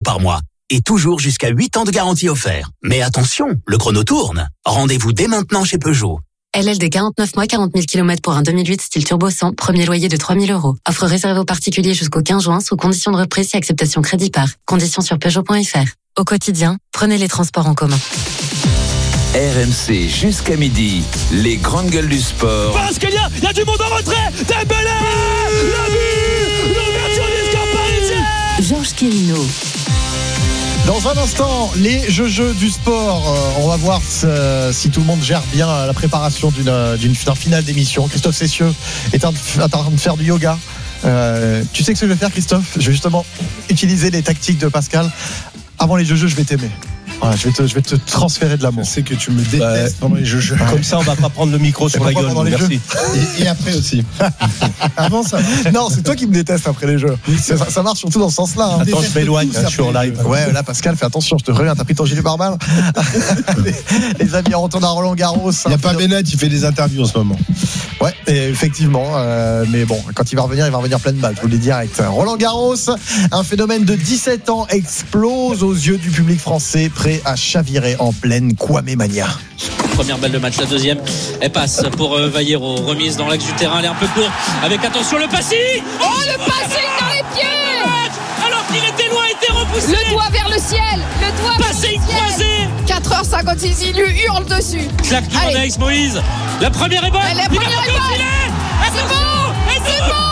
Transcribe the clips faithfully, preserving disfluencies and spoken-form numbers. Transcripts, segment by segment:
par mois. Et toujours jusqu'à huit ans de garantie offert. Mais attention, le chrono tourne. Rendez-vous dès maintenant chez Peugeot. L L D quarante-neuf mois, quarante mille kilomètres pour un deux mille huit style turbo cent, premier loyer de trois mille euros. Offre réservée aux particuliers jusqu'au quinze juin sous conditions de reprise et acceptation crédit par. Conditions sur Peugeot point F R. Au quotidien, prenez les transports en commun. R M C jusqu'à midi, les grandes gueules du sport. Pascal, il y a du monde en retrait. Dembélé, le but, l'ouverture du score parisien. Georges Quirino. Dans un instant, les jeux-jeux du sport. Euh, on va voir ce, si tout le monde gère bien la préparation d'une, d'une, d'une finale d'émission. Christophe Cessieux est en train de faire du yoga. Euh, tu sais ce que je vais faire, Christophe ? Je vais justement utiliser les tactiques de Pascal. Avant les jeux-jeux, je vais t'aimer. Voilà, je vais te, je vais te transférer de l'amour. Je sais que tu me détestes bah, pendant les jeux. Ouais. Comme ça, on va pas prendre le micro sur la gueule. Merci. Et, et après aussi. Avant ça. Non, c'est toi qui me détestes après les jeux. Oui, ça, ça marche surtout dans ce sens-là. Hein. Attends, je m'éloigne. Là, je suis en live. Ouais, là, Pascal, fais attention. Je te reviens. T'as pris ton gilet pare-balles. les, les amis, on retourne à Roland Garros. Il n'y a pas Bennett, il fait des interviews en ce moment. Ouais, effectivement. Euh, mais bon, quand il va revenir, il va revenir plein de balles. Je vous le dis direct. Roland Garros, un phénomène de dix-sept ans explose aux yeux du public français, prêt à chavirer en pleine Kwame Mania. Première balle de match, la deuxième, elle passe pour euh, Vallejo, remise dans l'axe du terrain, elle est un peu courte, avec attention le passing. Oh, le passing dans les pieds. Alors qu'il était loin, était repoussé. Le doigt vers le ciel, le doigt passing vers le ciel. croisé. quatre heures cinquante-six, il lui hurle dessus. Claque du Alex Moïse. La première est bonne. La première est bonne. C'est bon. Et c'est bon.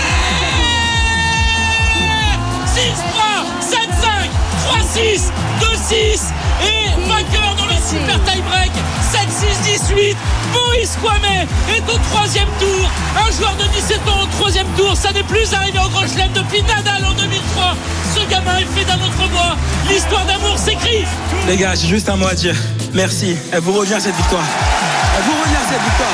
six trois, sept cinq, trois six, deux six et vainqueur dans le super tie-break sept six dix-huit. Moïse Kwame est au troisième tour. Un joueur de dix-sept ans au troisième tour, ça n'est plus arrivé au Grand Chelem depuis Nadal en deux mille trois. Ce gamin est fait d'un autre bois. L'histoire d'amour s'écrit. Les gars, j'ai juste un mot à dire. Merci. Elle vous revient cette victoire. Elle vous revient cette victoire.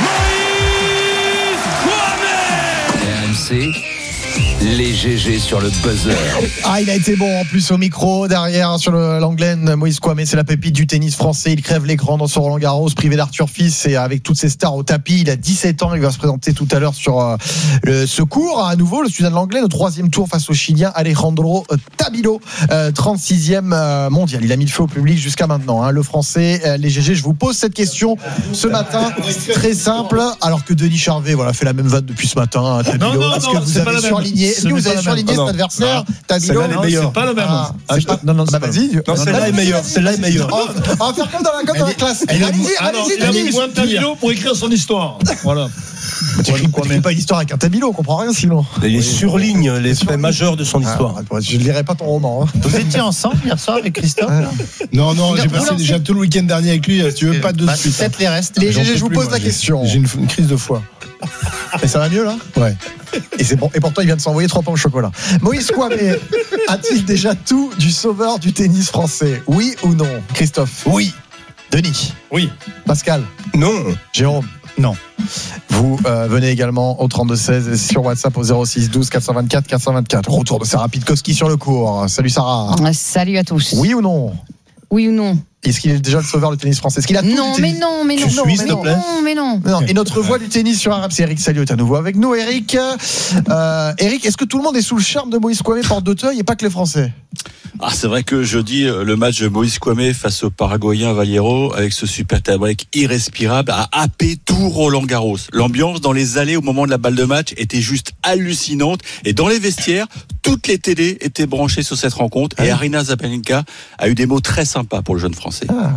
Moïse Kwame. R M C, les G G sur le buzzer. Ah, il a été bon en plus au micro derrière sur le, l'Anglaine. Moïse Kwame, c'est la pépite du tennis français. Il crève l'écran dans son Roland Garros, privé d'Arthur Fils et avec toutes ses stars au tapis. Il a dix-sept ans. Il va se présenter tout à l'heure sur euh, le secours. À nouveau, le Sud de l'Anglaine au troisième tour face au Chilien Alejandro Tabilo, euh, trente-sixième euh, mondial. Il a mis le feu au public jusqu'à maintenant. Hein. Le Français, euh, les G G. Je vous pose cette question ce matin, très simple. Alors que Denis Charvet, voilà, fait la même vanne depuis ce matin. Hein, Tabilo, non, non, est-ce non, que vous avez surligné Est-ce que vous avez surligné cet adversaire, Tabilo? Celle-là est meilleure. C'est pas le même. Ah, c'est pas... Non, non, bah, vas-y. Non, celle-là est meilleure. Celle-là est meilleure. On va faire comme dans la, comme dans la classe. Allez-y, allez-y, Il a mis Denis. moins de Tabilo pour écrire son histoire. Voilà. Tu n'écris pas une histoire avec un Tabilo, on comprend rien sinon. Il surligne les faits majeurs de son histoire. Ah, je ne lirai pas ton roman. Hein. Vous étiez ensemble hier soir avec Christophe là? Non, non, j'ai passé déjà tout le week-end dernier avec lui. Si tu veux, pas de bah, suite. Peut-être les restes. Les G G, je vous pose la j'ai, question. J'ai une, une crise de foie. Et ça va mieux là? Ouais. Et, c'est bon. Et pourtant, il vient de s'envoyer trois pains au chocolat. Moïse Kwame a-t-il déjà tout du sauveur du tennis français? Oui ou non? Christophe? Oui. Denis? Oui. Pascal? Non. Jérôme? Non. Vous euh, venez également au trente-deux seize et sur WhatsApp au zéro six douze quatre cent vingt-quatre quatre cent vingt-quatre. Retour de Sarah Pitkowski sur le court. Salut Sarah. Salut à tous. Oui ou non? Oui ou non? Est-ce qu'il est déjà le sauveur du tennis français? Est-ce qu'il a tout Non, du mais tennis? non, mais non, Tu non, suis, mais s'il te non, plaît. non, mais non. Non, et notre voix du tennis sur R M C, Eric Salio est à nouveau avec nous. Eric, euh, Eric, est-ce que tout le monde est sous le charme de Moïse Kwame, porte d'Auteuil, et pas que les Français? Ah, c'est vrai que jeudi, le match de Moïse Kwame face au Paraguayen Vallejo, avec ce super tie-break irrespirable, a happé tout Roland Garros. L'ambiance dans les allées au moment de la balle de match était juste hallucinante. Et dans les vestiaires, toutes les télés étaient branchées sur cette rencontre. Et Aryna Sabalenka a eu des mots très sympas pour le jeune Français. Ah.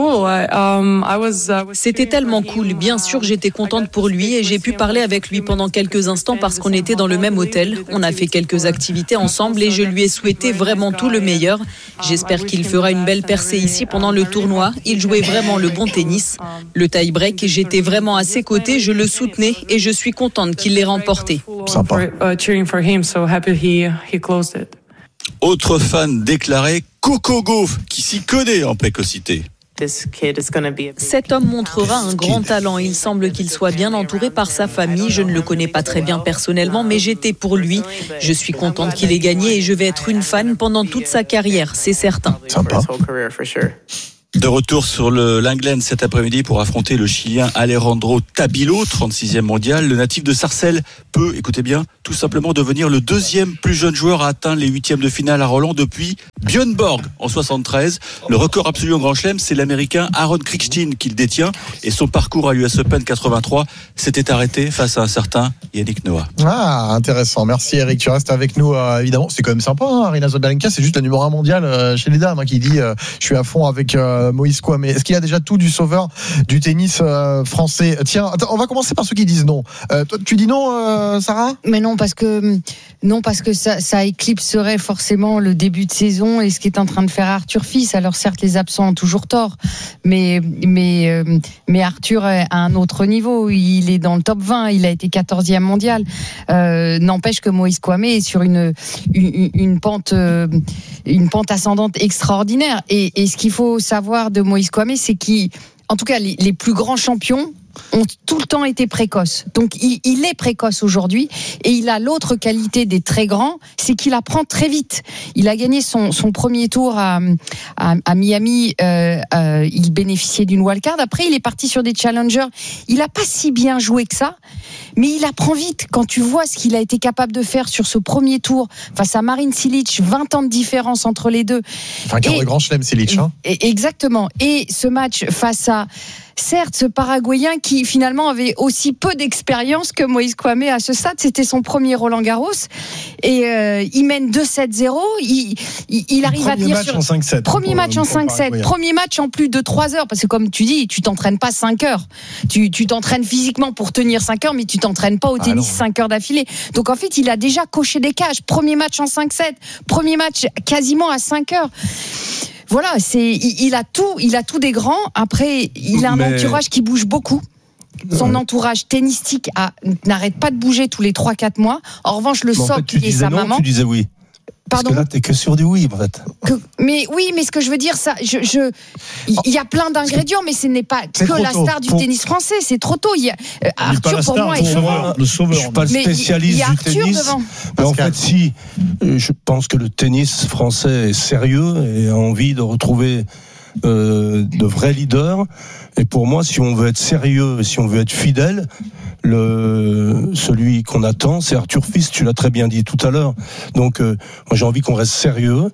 C'était tellement cool. Bien sûr, j'étais contente pour lui et j'ai pu parler avec lui pendant quelques instants parce qu'on était dans le même hôtel. On a fait quelques activités ensemble et je lui ai souhaité vraiment tout le meilleur. J'espère qu'il fera une belle percée ici pendant le tournoi. Il jouait vraiment le bon tennis. Le tie-break, j'étais vraiment à ses côtés, je le soutenais et je suis contente qu'il l'ait remporté. Sympa. Autre fan déclaré, Coco Gauff, qui s'y connaît en précocité. Cet homme montrera un grand talent. Il semble qu'il soit bien entouré par sa famille. Je ne le connais pas très bien personnellement, mais j'étais pour lui. Je suis contente qu'il ait gagné et je vais être une fan pendant toute sa carrière, c'est certain. Sympa. De retour sur le Linglen cet après-midi pour affronter le Chilien Alejandro Tabilo, trente-sixième mondial. Le natif de Sarcelles peut, écoutez bien, tout simplement devenir le deuxième plus jeune joueur à atteindre les huitièmes de finale à Roland depuis Björn Borg en soixante-treize. Le record absolu en Grand Chelem, c'est l'Américain Aaron Krickstein qui le détient. Et son parcours à l'U S Open quatre-vingt-trois s'était arrêté face à un certain Yannick Noah. Ah, intéressant. Merci Eric. Tu restes avec nous, euh, évidemment. C'est quand même sympa, hein, Aryna Sabalenka. C'est juste la numéro un mondiale euh, chez les dames hein, qui dit euh, je suis à fond avec euh, Moïse Kouamé. Est-ce qu'il y a déjà tout du sauveur du tennis euh, français? Tiens, attends, on va commencer par ceux qui disent non. Euh, toi, tu dis non, euh, Sarah? Mais non, parce que non, parce que ça, ça éclipserait forcément le début de saison et ce qui est en train de faire Arthur Fils. Alors certes, les absents ont toujours tort, mais mais euh, mais Arthur est à un autre niveau. Il est dans le top vingt. Il a été quatorzième mondial. Euh, n'empêche que Moïse Kouamé est sur une une, une pente euh, une pente ascendante extraordinaire. Et, et ce qu'il faut savoir de Moïse Kouamé, c'est qu'il, en tout cas, les, les plus grands champions ont tout le temps été précoces. Donc il, il est précoce aujourd'hui et il a l'autre qualité des très grands, c'est qu'il apprend très vite. Il a gagné son, son premier tour à, à, à Miami, euh, euh, il bénéficiait d'une wildcard. Après il est parti sur des challengers. Il a pas si bien joué que ça, mais il apprend vite. Quand tu vois ce qu'il a été capable de faire sur ce premier tour face à Marin Cilic, vingt ans de différence entre les deux. Enfin, qui aurait grand chelem Cilic, hein. Et, exactement. Et ce match face à certes, ce Paraguayen qui finalement avait aussi peu d'expérience que Moïse Kouamé à ce stade, c'était son premier Roland-Garros et euh, il mène deux sept zéro, il, il, il arrive à tenir sur cinq sept, premier match en cinq sept, premier match en plus de trois heures, parce que comme tu dis, tu t'entraînes pas cinq heures, tu, tu t'entraînes physiquement pour tenir cinq heures, mais tu t'entraînes pas au tennis ah cinq heures d'affilée. Donc en fait, il a déjà coché des cages, premier match en cinq sept, premier match quasiment à cinq heures. Voilà, c'est, il, il a tout, il a tout des grands. Après, il a un Mais... entourage qui bouge beaucoup. Son ouais. entourage tennistique a, n'arrête pas de bouger tous les trois quatre mois. En revanche, le socle, en fait, et sa non, maman. Tu disais oui. Pardon. Parce que là, t'es que sur du oui, en fait. Que, mais oui, mais ce que je veux dire, ça, je, je, il y a plein d'ingrédients, mais ce n'est pas c'est que la star du pour... tennis français. C'est trop tôt. Il y a, euh, Arthur, pour moi, est sauveur. Le sauveur. Je suis pas le spécialiste du tennis. Devant. Mais en fait, si, je pense que le tennis français est sérieux et a envie de retrouver euh, de vrais leaders. Et pour moi, si on veut être sérieux, si on veut être fidèle, le celui qu'on attend, c'est Arthur Fils. Tu l'as très bien dit tout à l'heure. Donc, euh, moi, j'ai envie qu'on reste sérieux.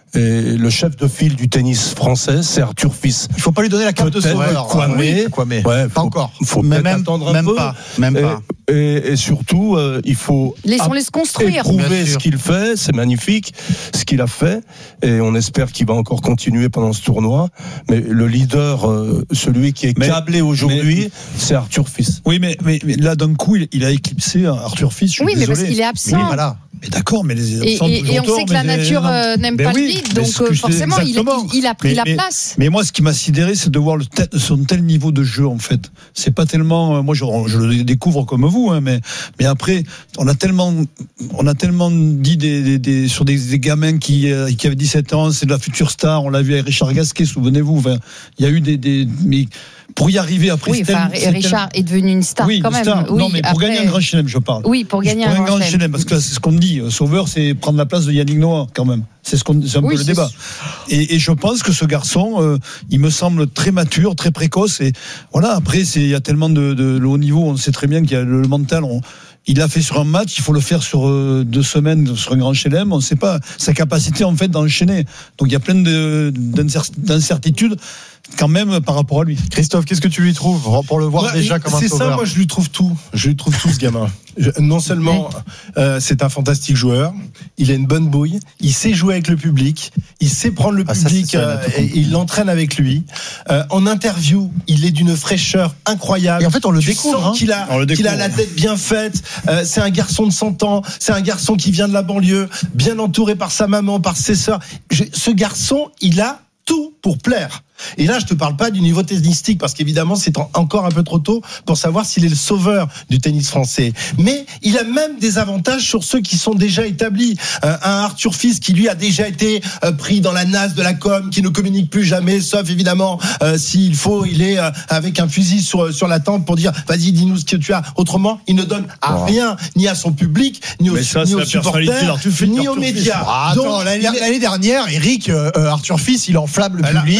Et le chef de file du tennis français, c'est Arthur Fils. Il faut pas lui donner la carte de sauveur. Kouamé, Kouamé. Ouais, pas faut, encore. Faut même, peut-être attendre un même peu. Pas, même et, pas. Et, et surtout, euh, il faut laissons-les se construire. Prouver ce qu'il fait, c'est magnifique, ce qu'il a fait, et on espère qu'il va encore continuer pendant ce tournoi. Mais le leader, euh, celui qui est mais, câblé aujourd'hui, mais, c'est Arthur Fils. Oui, mais, mais, mais là d'un coup, il, il a éclipsé Arthur Fils. Je suis oui, désolé. mais parce qu'il est absent. Oui, voilà. Mais d'accord, mais les absents et, et, et on sait que la nature euh, n'aime pas oui, le vide, donc euh, forcément il, il, il a pris mais, la mais, place. Mais moi, ce qui m'a sidéré, c'est de voir le tel, son tel niveau de jeu en fait. C'est pas tellement, euh, moi je, je le découvre comme vous, hein, mais mais après on a tellement, on a tellement dit des, des, des sur des, des gamins qui euh, qui avaient dix-sept ans, c'est de la future star. On l'a vu avec Richard Gasquet, souvenez-vous. Enfin, il y a eu des, des mais, pour y arriver après. Oui, enfin, Richard tel... est devenu une star oui, quand même. Star. Oui, non, mais pour après... gagner un grand chelem, je parle. Oui, pour gagner pour un, un grand chelem, parce que là, c'est ce qu'on dit. Sauveur, c'est prendre la place de Yannick Noah, quand même. C'est ce qu'on, c'est un oui, peu c'est le débat. Et, et je pense que ce garçon, euh, il me semble très mature, très précoce. Et voilà. Après, c'est il y a tellement de, de, de haut niveau. On sait très bien qu'il y a le, le mental. On, il l'a fait sur un match, il faut le faire sur euh, deux semaines sur un grand chelem. On ne sait pas sa capacité en fait d'enchaîner. Donc il y a plein de, d'incertitudes quand même par rapport à lui. Christophe, qu'est-ce que tu lui trouves pour le voir ouais, déjà comme un sauveur? C'est ça, moi je lui trouve tout. Je lui trouve tout ce gamin. Je, non seulement euh, c'est un fantastique joueur, il a une bonne bouille, il sait jouer avec le public, il sait prendre le ah, public ça, euh, et il l'entraîne avec lui. Euh, en interview, il est d'une fraîcheur incroyable. Et en fait, on le tu découvre. Hein. Qu'il a, on le découvre. Qu'il a la tête bien faite. Euh, c'est un garçon de cent ans. C'est un garçon qui vient de la banlieue, bien entouré par sa maman, par ses sœurs. Je, ce garçon, il a tout pour plaire. Et là, je te parle pas du niveau tennistique parce qu'évidemment, c'est encore un peu trop tôt pour savoir s'il est le sauveur du tennis français. Mais il a même des avantages sur ceux qui sont déjà établis. Euh, un Arthur Fils qui lui a déjà été euh, pris dans la nasse de la com, qui ne communique plus jamais, sauf évidemment euh, s'il faut, il est euh, avec un fusil sur sur la tempe pour dire vas-y, dis-nous ce que tu as. Autrement, il ne donne à oh. rien, ni à son public, ni aux, ça, ni aux supporters, ni aux médias. Ah, attends, Donc, l'année, est... l'année dernière, Eric, euh, Arthur Fils, il enflamme le public. Là, là,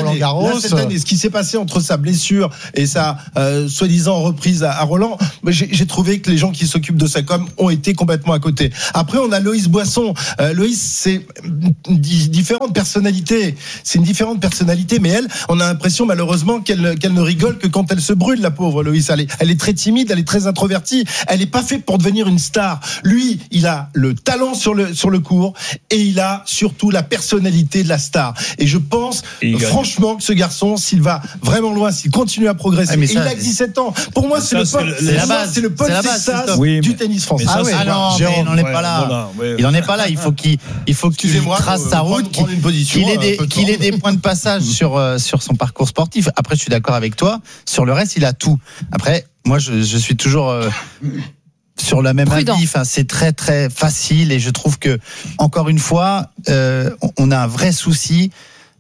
Roland-Garros. Là, cette année, ce qui s'est passé entre sa blessure et sa euh, soi-disant reprise à, à Roland, j'ai, j'ai trouvé que les gens qui s'occupent de sa com ont été complètement à côté. Après, on a Loïs Boisson. Euh, Loïs, c'est di- différentes personnalités. C'est une différente personnalité, mais elle, on a l'impression malheureusement qu'elle, qu'elle ne rigole que quand elle se brûle, la pauvre Loïs. Elle est, elle est très timide, elle est très introvertie. Elle n'est pas faite pour devenir une star. Lui, il a le talent sur le sur le court et il a surtout la personnalité de la star. Et je pense franchement que ce garçon, s'il va vraiment loin, s'il continue à progresser, ah, et ça, il a dix-sept ans. Pour moi, c'est, ça, le Paul, c'est, le, c'est, la base, c'est le Paul Cessas oui, du tennis français. Ah, ouais, ah non, mais il n'en est pas là. Voilà, ouais. Il n'en est pas là. Il faut qu'il, il faut qu'il trace sa route, qu'il, qu'il ait des, qu'il ait des points de passage sur euh, sur son parcours sportif. Après, je suis d'accord avec toi. Sur le reste, il a tout. Après, moi, je, je suis toujours euh, sur la même Prudent. avis. Enfin, c'est très très facile et je trouve que encore une fois, euh, on a un vrai souci.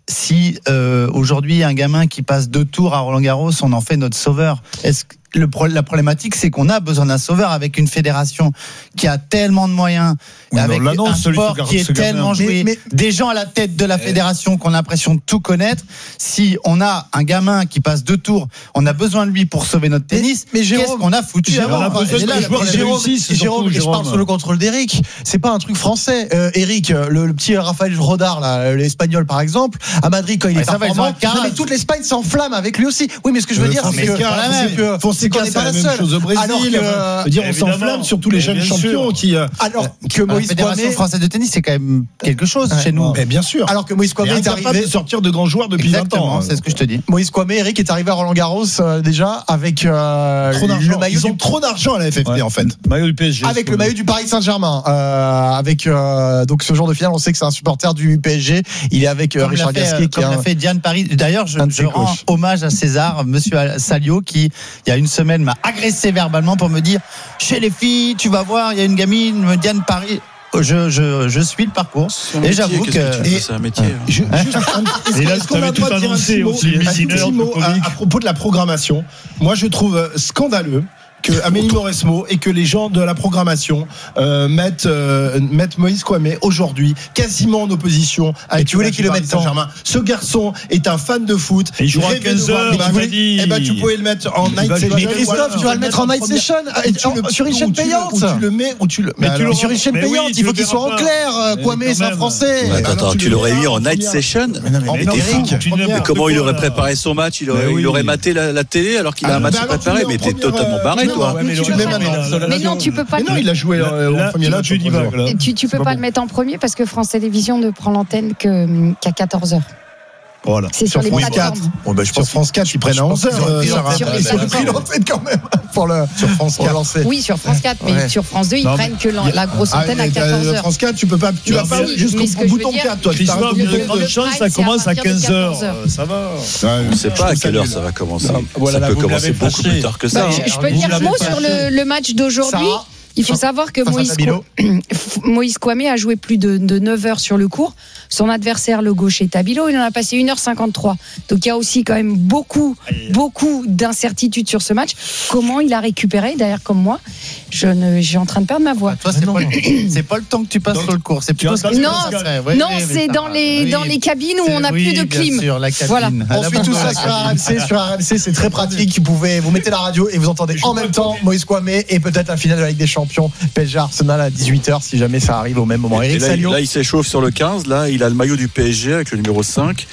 Si euh, aujourd'hui un gamin qui passe deux tours à Roland-Garros, on en fait notre sauveur. Est-ce que le pro- la problématique, c'est qu'on a besoin d'un sauveur avec une fédération qui a tellement de moyens, oui, avec non, un celui sport ce qui est ce tellement gamin. joué, mais, mais, des gens à la tête de la fédération qui ont l'impression de tout connaître. Si on a un gamin qui passe deux tours, on a besoin de lui pour sauver notre tennis. Mais, mais Jérôme, qu'est-ce qu'on a foutu Jérôme, avant? on a besoin et de là, joueurs qui Jérôme, réussissent, Jérôme, surtout, et je parle Jérôme. sur le contrôle d'Eric. C'est pas un truc français. Euh, Eric, le, le petit Raphaël Rodard, là, l'espagnol par exemple, à Madrid quand il Ouais, est ça va, ils ont un performant, carré. non, mais toute l'Espagne s'enflamme avec lui aussi. Oui, mais ce que je veux Euh, dire, c'est que, Fonseca, c'est que Fonseca, c'est qu'on n'est c'est pas la la même seule. chose au Brésil. Alors que, Je veux dire, on Évidemment. s'enflamme sur tous les jeunes Bien sûr. champions qui. euh, alors que La Moïse fédération Kouamé, française de tennis, c'est quand même quelque chose Ouais. chez nous. Mais bien sûr. alors que Moïse Il Kouamé est est incapable arrivé. de sortir de grands joueurs depuis Exactement, vingt ans. c'est ce que je te dis. Moïse Kouamé, Eric est arrivé à Roland-Garros euh, déjà avec euh, Trop d'argent. le maillot Ils ont du trop d'argent à la F F P Ouais. en fait. Maillot du P S G. avec c'est le pas maillot du Paris Saint-Germain, euh, avec euh, donc ce jour de finale, on sait que c'est un supporter du P S G. Il est avec euh, Comme Richard l'a fait, Gasquet, qui est comme un- l'a fait Diane Paris. D'ailleurs, je, un de je ses rends coachs. hommage à César, Monsieur Salio, qui il y a une semaine m'a agressé verbalement pour me dire chez les filles, tu vas voir, il y a une gamine, Diane Paris. Je, je, je suis le parcours et j'avoue que, que tu veux, c'est un métier. hein. Je- juste un- est-ce Et là, est-ce qu'on a t'avais le droit tout de dire un annoncé petit mot, aussi, un Messineur, petit mot à, Djokovic. à propos de la programmation? Moi, je trouve euh, scandaleux que Amélie Mauresmo et que les gens de la programmation euh, mettent, euh, mettent Moïse Kouamé aujourd'hui quasiment en opposition avec tu voulais le qu'il le Paris mette quand Saint-Germain. Ce garçon est un fan de foot. Et il jouera à rêvait de quinze voir heures, le tu match. m'as dit. Eh ben, tu pouvais le mettre en Il night va jouer session. à Mais Christophe, Voilà, tu vas le mettre en night première- session Et tu le- sur une ou chaîne tu le- payante. Ou tu le mets, ou tu le. Mais Mais tu alors, le- Sur une chaîne Mais oui, payante, tu il faut le qu'il soit verras en pas. clair. euh, Mais Kouamé, quand c'est un même. Français. Mais attends, alors, attends, tu tu le l'aurais verras mis en en night première. session. Mais non, mais En mais première. Eric, Tu Mais ne- Mais comment il aurait là. préparé son match? Il aurait, Mais oui. il aurait maté la, la télé alors qu'il a Ah, un match bah alors, préparé. tu le Mais mets en t'es première, totalement euh, barré, non, toi. ouais, mais tu tu le le mets mets maintenant. maintenant. Mais non, tu peux pas Mais non, le il a joué euh, Là, en premier tu- match. tu en divagues, premier. là. Et tu, tu peux C'est pas, pas le mettre en premier parce que France Télévisions ne prend l'antenne que, qu'à quatorze heures. Voilà. C'est sur, Sur les France plateformes. quatre. Bon, bah, sur France quatre, ils prennent à onze heures. euh, Sarah. Sur les ils ont pris plateformes. l'antenne quand même pour le Sur France pour quatre. lancer. Oui, sur France quatre, mais Ouais. sur France deux, ils Non, prennent que la, la grosse Ah, antenne à mais, quatorze euh, heures. France quatre, tu peux pas, tu Mais vas pas si, jusqu'au mais ce que je bouton veux dire- quatre, toi. Tu Christophe, t'arrêtes au il y a bouton de grandes deux. chances, ça Prime, c'est à commence à partir de quinze heures. quatorze heures. euh, Ça va. On ne sait pas à quelle heure ça va commencer. Ça peut commencer beaucoup plus tard que ça. Bah, hein. je, je peux dire un mot sur le, le match d'aujourd'hui. Sarah, Il faut savoir que face à Moïse, Tabilo. Moïse Kouamé a joué plus de, de neuf heures sur le court. Son adversaire, le gaucher Tabilo, il en a passé une heure cinquante-trois. Donc il y a aussi quand même beaucoup, beaucoup d'incertitudes sur ce match. Comment il a récupéré, d'ailleurs comme moi, je ne, j'ai en train de perdre ma voix. toi, c'est pas, le- c'est pas le temps que tu passes sur le cours, c'est plutôt as ce que entendu tu Non, passerais. Oui, non, oui, mais c'est ça dans va. les, Oui, dans les cabines où on n'a oui, plus de bien clim. sûr, la cabine. Voilà. À On la suit base, tout la ça sur cabine. R M C. Sur R M C, c'est très pratique. Vous pouvez, vous mettez la radio et vous entendez en même temps Moïse Kouamé et peut-être la finale de la Ligue des Champions P S G Arsenal à dix-huit heures si jamais ça arrive au même moment. Et Eric là, il- Salio. là, il s'échauffe sur le quinze. Là, il a le maillot du P S G avec le numéro cinq.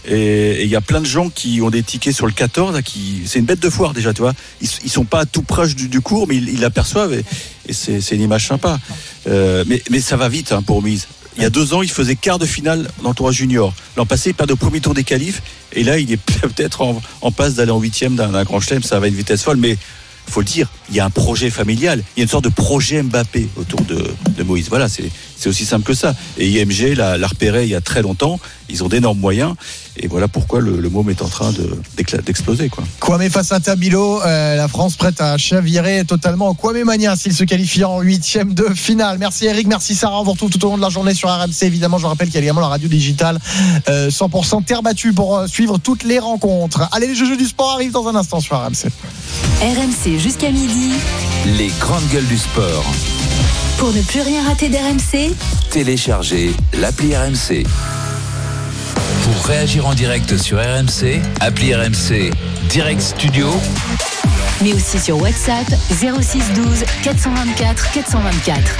Et il y a plein de gens qui ont des tickets sur le quatorze. Là, qui, c'est une bête de foire déjà, tu vois. Ils, ils sont pas tout proches du, du cours, mais ils ils l'aperçoivent et, et c'est, c'est une image sympa. Euh, mais, mais ça va vite hein, pour Moïse. Il y a deux ans, il faisait quart de finale dans le tournoi junior. L'an passé, il perd au premier tour des qualifs. Et là, il est peut-être en, en passe d'aller en huitième d'un, d'un grand chelem. Ça va à une vitesse folle. Mais faut le dire, il y a un projet familial. Il y a une sorte de projet Mbappé autour de, de Moïse. Voilà, c'est, c'est aussi simple que ça. Et I M G l'a, l'a repéré il y a très longtemps. Ils ont d'énormes moyens. Et voilà pourquoi le, le môme est en train de, d'écla- d'exploser, quoi. Kouamé face à Tabilo, euh, la France prête à chavirer totalement Kouamé Mania s'il se qualifie en huitième de finale. Merci Eric, merci Sarah, on vous retrouve tout au long de la journée sur R M C. Évidemment, je rappelle qu'il y a également la radio digitale euh, cent pour cent terre battue pour euh, suivre toutes les rencontres. Allez, les jeux du sport arrivent dans un instant sur R M C. R M C jusqu'à midi. Les grandes gueules du sport. Pour ne plus rien rater d'R M C, Téléchargez l'appli R M C. Pour réagir en direct sur R M C, appli R M C Direct Studio. Mais aussi sur WhatsApp zéro six douze quatre cent vingt-quatre quatre cent vingt-quatre.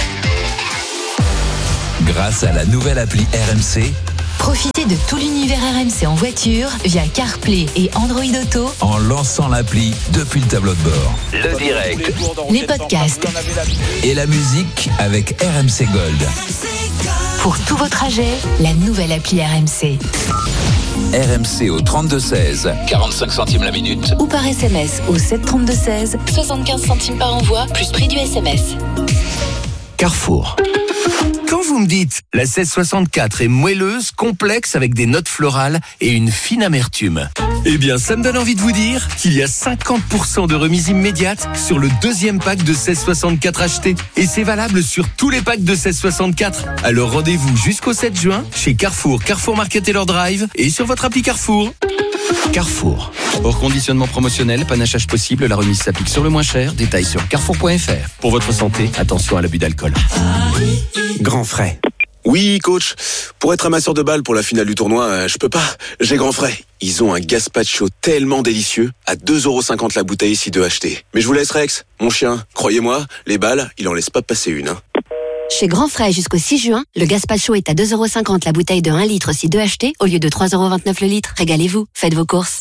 Grâce à la nouvelle appli R M C, profitez de tout l'univers R M C en voiture via CarPlay et Android Auto en lançant l'appli depuis le tableau de bord. Le direct, les podcasts et la musique avec R M C Gold. Pour tous vos trajets, la nouvelle appli R M C. R M C au trente-deux seize, quarante-cinq centimes la minute. Ou par S M S au sept trente-deux seize, soixante-quinze centimes par envoi, plus prix du S M S. Carrefour. Quand vous me dites la seize soixante-quatre est moelleuse, complexe avec des notes florales et une fine amertume, eh bien ça me donne envie de vous dire qu'il y a cinquante pour cent de remise immédiate sur le deuxième pack de seize soixante-quatre acheté. Et c'est valable sur tous les packs de seize soixante-quatre. Alors rendez-vous jusqu'au sept juin chez Carrefour, Carrefour Market Taylor Drive et sur votre appli Carrefour. Carrefour. Hors conditionnement promotionnel, panachage possible, la remise s'applique sur le moins cher. Détails sur carrefour point f r. Pour votre santé, attention à l'abus d'alcool. Grand frais. Oui, coach. Pour être amasseur de balles pour la finale du tournoi, euh, je peux pas. J'ai Grand Frais. Ils ont un gazpacho tellement délicieux, à deux euros cinquante la bouteille si deux achetés. Mais je vous laisse, Rex. Mon chien, croyez-moi, les balles, il en laisse pas passer une. Hein. Chez Grand Frais jusqu'au six juin, le gazpacho est à deux euros cinquante la bouteille de un litre si deux achetés, au lieu de trois euros vingt-neuf le litre. Régalez-vous, faites vos courses.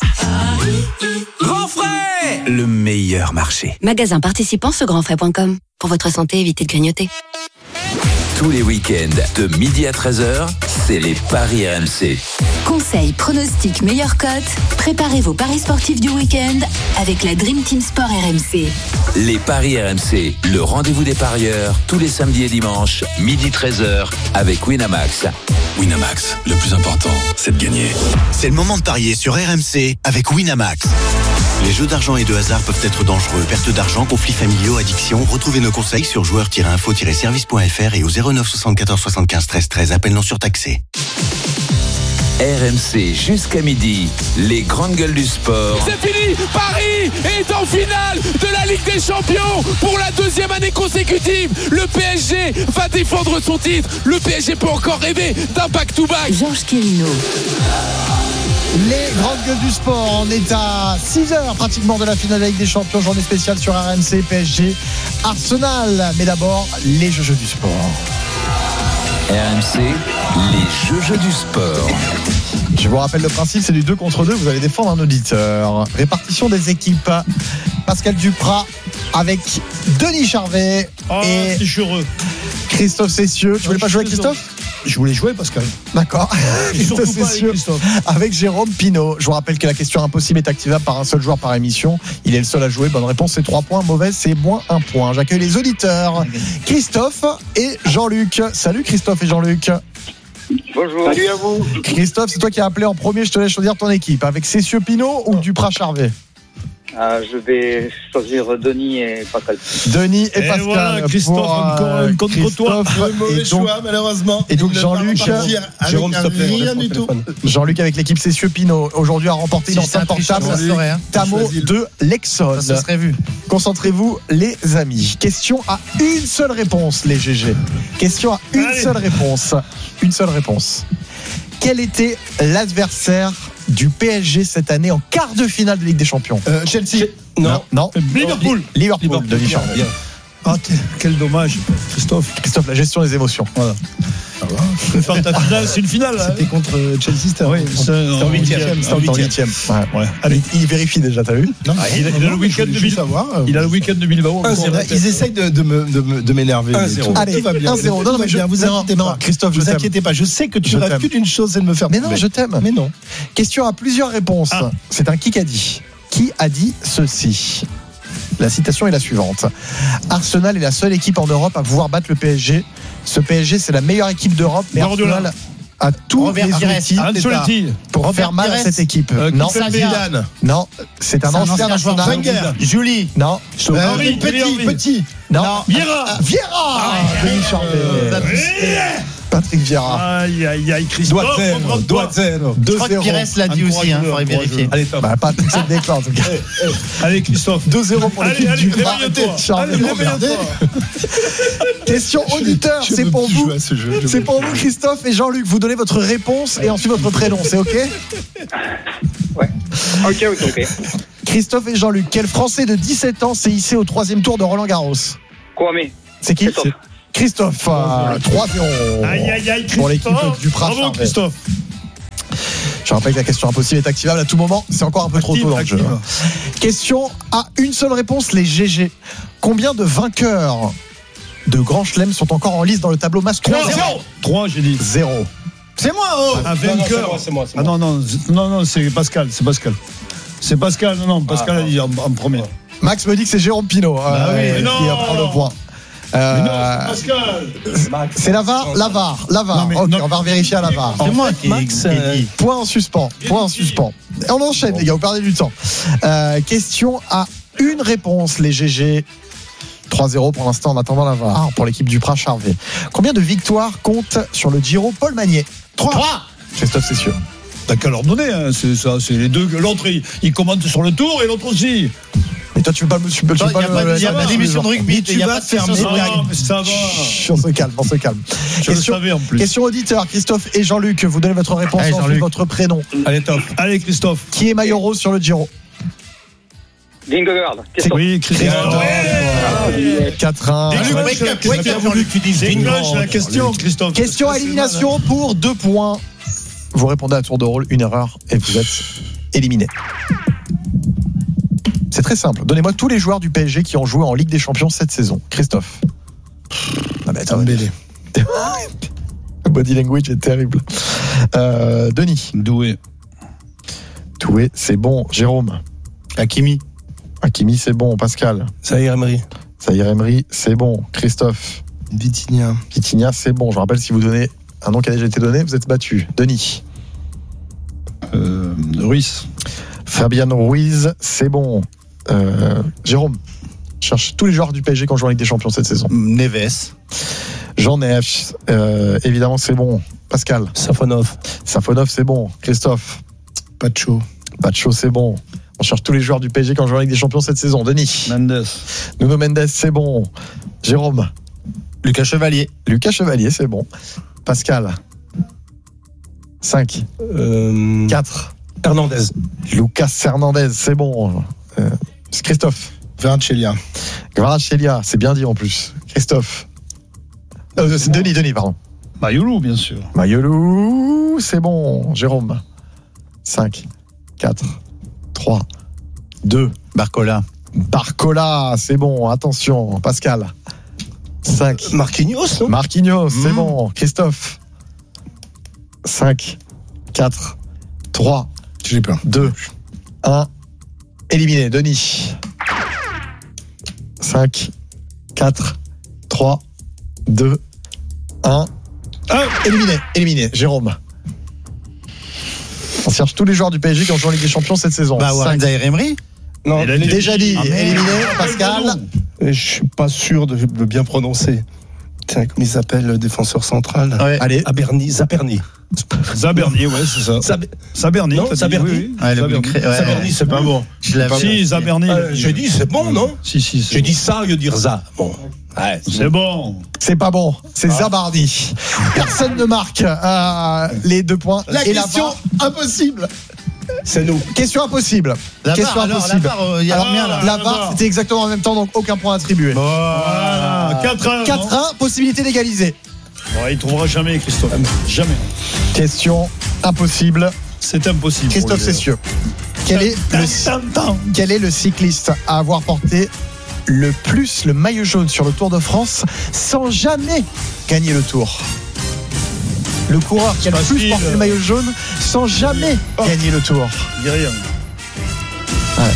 Grand Frais, le meilleur marché. Magasin participant sur grand frais point com. Pour votre santé, évitez de grignoter. Tous les week-ends, de midi à treize heures, c'est les paris R M C. Conseils, pronostics, meilleures cotes. Préparez vos paris sportifs du week-end avec la Dream Team Sport R M C. Les paris R M C, le rendez-vous des parieurs, tous les samedis et dimanches, midi treize heures, avec Winamax. Winamax, le plus important, c'est de gagner. C'est le moment de parier sur R M C avec Winamax. Les jeux d'argent et de hasard peuvent être dangereux. Perte d'argent, conflits familiaux, addiction. Retrouvez nos conseils sur joueurs tiret info tiret service point f r et au zéro neuf soixante-quatorze soixante-quinze treize treize. Appel non surtaxé. R M C jusqu'à midi, les grandes gueules du sport. C'est fini, Paris est en finale de la Ligue des Champions pour la deuxième année consécutive. Le P S G va défendre son titre. Le P S G peut encore rêver d'un back-to-back. Georges Quirino. Les grandes gueules du sport, on est à six heures pratiquement de la finale de la Ligue des Champions, journée spéciale sur R M C, P S G, Arsenal. Mais d'abord, les jeux du sport. R M C, les jeux du sport. Je vous rappelle le principe, c'est du deux contre deux, vous allez défendre un auditeur. Répartition des équipes. Pascal Duprat avec Denis Charvet oh, et Christophe Cessieux. Tu voulais pas jouer avec Christophe ? Je voulais jouer, Pascal. D'accord. Christophe Cessieux avec Jérôme Pinault. Je vous rappelle que la question impossible est activable par un seul joueur par émission. Il est le seul à jouer. Bonne réponse, c'est trois points. Mauvaise, c'est moins un point. J'accueille les auditeurs. Christophe et Jean-Luc. Salut Christophe et Jean-Luc. Bonjour. Salut à vous. Christophe, c'est toi qui as appelé en premier. Je te laisse choisir ton équipe. Avec Cessieux Pinault ou Duprat-Charvet? Ah, je vais choisir Denis et Pascal. Denis et, et Pascal. Voilà, Christophe, pour, encore euh, contre toi. Un mauvais choix, malheureusement. Et donc Jean-Luc, Jérôme, rien du tout. Jean-Luc avec l'équipe Cessieux Pinault aujourd'hui a remporté une enceinte portable Tamo de Lexon. Ça serait vu. Concentrez-vous, les amis. Question à une seule réponse, les G G. Question à une Allez. seule réponse. Une seule réponse. Quel était l'adversaire du P S G cette année en quart de finale de Ligue des Champions? euh, Chelsea. Non, non. Liverpool. Liverpool, Liverpool Denis Charvet. Ah, quel dommage, Christophe. Christophe, la gestion des émotions. Voilà. Prépare ta finale, c'est une finale. C'était hein. contre Chelsea, c'était oui, en huitième. C'était en huitième. Ouais. Ouais. Allez, il vérifie déjà, t'as vu? Non, ah, il, a, il a le week-end de Bilbao. Savoir, il a le week-end de Bilbao. Ils essayent de, de, me, de, me, de m'énerver. un zéro. Allez, tout va bien. un zéro. Non, non, mais je, vous inquiétez pas. Non, Christophe, je vous t'aime. inquiétez pas. Je sais que tu rêves plus d'une chose, c'est de me faire. Mais non, je t'aime. Mais non. Question à plusieurs réponses. Ah. C'est un qui a dit. Qui a dit ceci? La citation est la suivante. Arsenal est la seule équipe en Europe à pouvoir battre le P S G. Ce P S G, c'est la meilleure équipe d'Europe, mais Arsenal a tous les outils pour Robert faire mal Pires. À cette équipe. Euh, non, non, c'est un, un ancien national. Julie. Non. Euh, petit, petit. Non. Viera. Viera. Denis Charvet. Patrick Vieira. Aïe, aïe, aïe, Christophe. Doit zéro. Je crois que Pires l'a dit aussi, il faudrait vérifier. Allez, top. Bah, pas toute cette déclare en tout cas. Allez, Christophe. deux zéro pour l'équipe allez, du allez, Bras. réveille-toi. Allez, réveille-toi. Question auditeur, je c'est veux pour plus vous. jouer à ce jeu, je C'est veux pour plus vous, Christophe et Jean-Luc. Vous donnez votre réponse et ensuite votre prénom, c'est OK? Ouais. Ok, ok, ok. Christophe et Jean-Luc, quel Français de dix-sept ans s'est hissé au troisième tour de Roland-Garros? Kwame. C'est qui? Christophe. Christophe, euh, trois zéro. Aïe, aïe, aïe, Pour l'équipe Christophe. du Pras. Bravo, Christophe. Je rappelle que la question impossible est activable à tout moment. C'est encore un peu trop tôt dans le jeu. Question à une seule réponse, les G G. Combien de vainqueurs de Grand Chelem sont encore en lice dans le tableau masculin? trois, trois, j'ai dit. Zéro. C'est moi, oh. Un vainqueur. c'est moi, c'est Ah moi. non, non, non, non, c'est Pascal, c'est Pascal. C'est Pascal, non, non, Pascal Ah, a dit en, en premier. Max me dit que c'est Jérôme Pinault Bah euh, oui, qui non. va prendre le point. Euh, Mais non, c'est Pascal. c'est la V A R, la V A R, la V A R. Non, mais Ok, non. on va vérifier à la V A R. C'est moi qui Max, qui ai euh, dit. Point en suspens. Point en suspens. Et on enchaîne, les gars, vous perdez du temps. Euh, question à une réponse, les G G. trois zéro pour l'instant en attendant la V A R pour l'équipe du Pras Charvet. Combien de victoires compte sur le Giro Paul Magnier? Trois. Christophe Cessieux. T'as qu'à leur donner, hein, c'est ça, c'est les deux. L'autre, il, il commente sur le tour et l'autre aussi. Mais toi, tu veux pas me. Tu peux, tu veux Il y a pas pas le- de- il y a le- pas d'émission de rugby, tu il y a vas pas de fermer fermer. les Ah, mais ça va. Chut, on se calme, on se calme. Je le Question, savais en plus. question auditeur, Christophe et Jean-Luc, vous donnez votre réponse Allez, ensuite Jean-Luc. votre prénom. Allez, top. Allez, Christophe. Qui est maillot rose sur le Giro? Vingegaard. Oui, Christophe. quatre un. Ouais, qui a voulu que tu dises English, la question, Christophe. Question à élimination pour deux points. Vous répondez à tour de rôle, une erreur et vous êtes éliminé. C'est très simple. Donnez-moi tous les joueurs du P S G qui ont joué en Ligue des Champions cette saison. Christophe. Ah bah, attends, Dembélé. Le body language est terrible. Euh, Denis. Doué. Doué, c'est bon. Jérôme. Hakimi. Hakimi, c'est bon. Pascal. Zahir Emery. Zahir Emery, c'est bon. Christophe. Vitinha. Vitinha, c'est bon. Je rappelle, si vous donnez un nom qui a déjà été donné, vous êtes battu. Denis. Euh, Ruiz. Fabiano Ruiz, c'est bon. Euh, Jérôme. Cherche tous les joueurs du P S G qui ont joué en Ligue des Champions cette saison. Neves. Jean Neves, euh, évidemment, c'est bon. Pascal. Safonov. Safonov, c'est bon. Christophe. Pacho. Pacho, c'est bon. On cherche tous les joueurs du P S G qui ont joué en Ligue des Champions cette saison. Denis. Mendes. Nuno Mendes, c'est bon. Jérôme. Lucas Chevalier. Lucas Chevalier, c'est bon. Pascal. cinq. Euh, quatre. Hernandez. Lucas Hernandez, c'est bon. Euh, Christophe. Vercelia. Kvaratskhelia, c'est bien dit en plus. Christophe. Euh, c'est Denis, Denis, pardon. Mayoulou, bien sûr. Mayoulou, c'est bon. Jérôme. cinq, quatre, trois, deux. Barcola. Barcola, c'est bon. Attention. Pascal. cinq. Marquinhos, non Marquinhos, c'est Mmh. bon. Christophe. cinq, quatre, trois, J'ai peur. deux, un. Éliminé. Denis. cinq, quatre, trois, deux, un. Éliminé. Éliminé. Jérôme. On cherche tous les joueurs du P S G qui ont joué en Ligue des Champions cette saison. Bah, Warren Zahir Emery. Non, Il a dit- Déjà dit. Ah, merde. Éliminé. Pascal. je suis pas sûr de, de bien prononcer. Tiens, comment il s'appelle, le défenseur central Ouais. Allez. Aberni, Zaperni. Zaberni, ouais, c'est ça. Zab- Zaberni. Non, t'as dit, Zaberni. oui, oui. Ouais, le Zaberni. Bulcré- ouais, Zaberni, ouais. c'est pas bon. Je l'avais. Si, Zaberni. Euh, J'ai dit, c'est bon, non Si, si, c'est J'ai bon. dit ça au lieu de dire ça. Bon. Ouais, C'est bon. C'est pas bon. C'est Zabardi. Personne ne marque euh, les deux points. La Et question V A R, impossible. c'est nous. Question impossible. La Question barre, alors, la impossible. barre, euh, il y a Alors, combien, là la La V A R, barre. c'était exactement en même temps, donc aucun point attribué. Voilà. quatre un. quatre un, possibilité d'égaliser. Ouais, il trouvera jamais, Christophe. Jamais. Question impossible. C'est impossible. Christophe pour lui. Cessieux. Quel est, le, Tam, tam, tam. quel est le cycliste à avoir porté le plus le maillot jaune sur le Tour de France sans jamais gagner le Tour? Le coureur qui a le Facile. plus porté le maillot jaune sans jamais Oh. gagner le Tour. Il dit rien. Ouais.